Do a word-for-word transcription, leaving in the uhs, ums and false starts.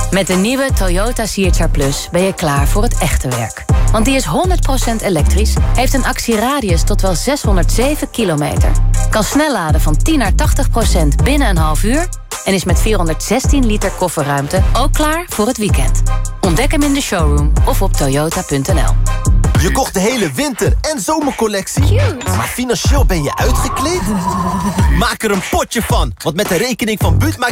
Met de nieuwe Toyota C H R Plus ben je klaar voor het echte werk. Want die is honderd procent elektrisch, heeft een actieradius tot wel zeshonderdzeven kilometer... kan snel laden van tien naar tachtig procent binnen een half uur... en is met vierhonderdzestien liter kofferruimte ook klaar voor het weekend. Ontdek hem in de showroom of op toyota punt n l. Je kocht de hele winter- en zomercollectie, Cute. maar financieel ben je uitgekleed? Maak er een potje van, want met de rekening van Buut maak